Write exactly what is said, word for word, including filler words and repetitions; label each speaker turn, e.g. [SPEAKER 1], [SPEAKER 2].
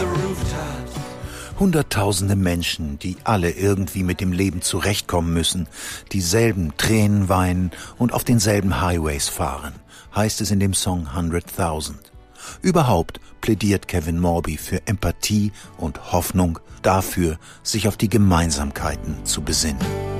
[SPEAKER 1] Hunderttausende Menschen, die alle irgendwie mit dem Leben zurechtkommen müssen, dieselben Tränen weinen und auf denselben Highways fahren, heißt es in dem Song Hunderttausend. Überhaupt plädiert Kevin Morby für Empathie und Hoffnung, dafür, sich auf die Gemeinsamkeiten zu besinnen.